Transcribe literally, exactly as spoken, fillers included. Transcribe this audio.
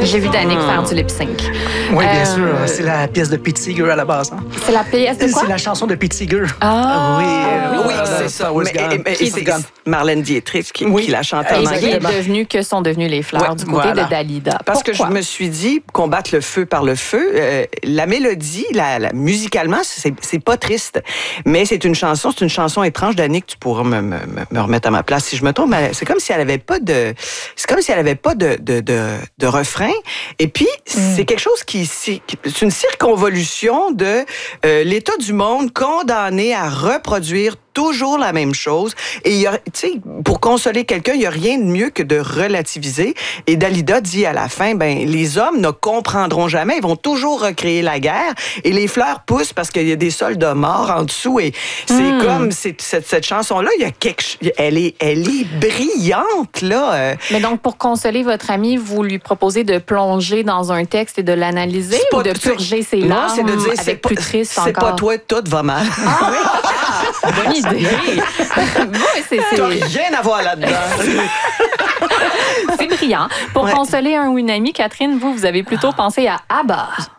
J'ai vu Danick mmh. faire du lip-sync. Oui, bien euh... sûr. C'est la pièce de Pete Seeger à la base. Hein? C'est la pièce de quoi? C'est la chanson de Pete Seeger. Ah! Oui, euh, oui, c'est ça. Mais, et, et, et c'est Marlène Dietrich qui, oui. qui la chante en anglais. Et qui est devenu que sont devenues les fleurs ouais, du côté voilà. de Dalida. Parce Pourquoi? que je me suis dit, combattre le feu par le feu, euh, la mélodie, la, la, musicalement, c'est, c'est pas triste. Mais c'est une chanson, c'est une chanson étrange. Danick, tu pourras me, me, me remettre à ma place si je me trompe. Mais c'est comme si elle avait pas de, c'est comme si elle avait pas de, de, de, de refrain. Et puis, mm. c'est quelque chose qui, c'est une circonvolution de euh, l'état du monde condamné à reproduire toujours la même chose. Et il y a, tu sais, pour consoler quelqu'un, il n'y a rien de mieux que de relativiser. Et Dalida dit à la fin, ben, les hommes ne comprendront jamais, ils vont toujours recréer la guerre. Et les fleurs poussent parce qu'il y a des soldats morts en dessous. Et c'est mmh. comme, c'est, cette, cette chanson-là, il y a quelque, elle est, elle est brillante, là. Mais donc, pour consoler votre ami, vous lui proposez de plonger dans un texte et de l'analyser ou pas, de purger ses larmes? Non, c'est de dire, c'est plus triste encore. C'est pas toi, tout va mal. Ah oui! Bonne idée. Bon, c'est, c'est... T'as rien à voir là-dedans. C'est brillant. Pour ouais. consoler un ou une amie, Catherine, vous, vous avez plutôt pensé à ABBA.